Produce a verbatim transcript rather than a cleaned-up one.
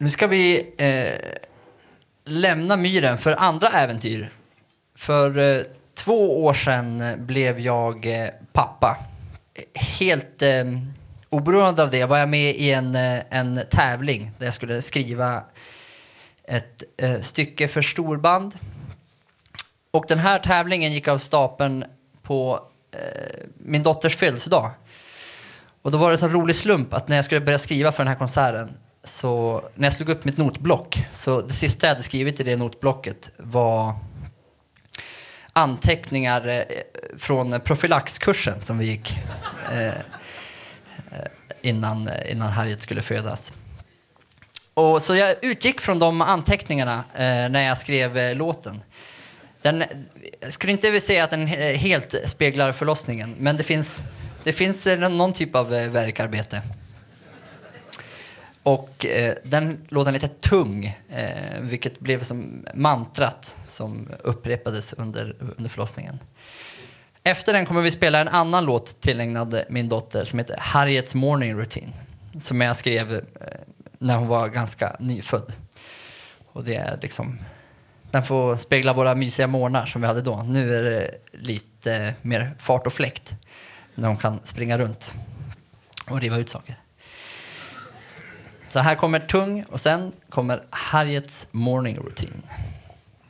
Nu ska vi eh, lämna myren för andra äventyr. För eh, två år sedan blev jag eh, pappa. Helt eh, oberoende av det var jag med i en, eh, en tävling där jag skulle skriva ett eh, stycke för storband. Och den här tävlingen gick av stapeln på eh, min dotters födelsedag. Och då var det så rolig slump att när jag skulle börja skriva för den här konserten, så när jag slog upp mitt notblock, så det sista jag hade skrivit i det notblocket var anteckningar eh, från profylaxkursen som vi gick eh, innan, innan Harriet skulle födas. Och så jag utgick från de anteckningarna eh, när jag skrev eh, låten. Den, jag skulle inte vilja säga att den helt speglar förlossningen, men det finns, det finns någon typ av eh, verkarbete. Och eh, den låten lite tung, eh, vilket blev som mantrat som upprepades under, under förlossningen. Efter den kommer vi spela en annan låt tillägnad min dotter som heter Harriets Morning Routine, som jag skrev eh, när hon var ganska nyfödd. Och det är liksom, den får spegla våra mysiga morgnar som vi hade då. Nu är det lite mer fart och fläkt när hon kan springa runt och riva ut saker. Så här kommer tung och sen kommer Harriets Morning Routine.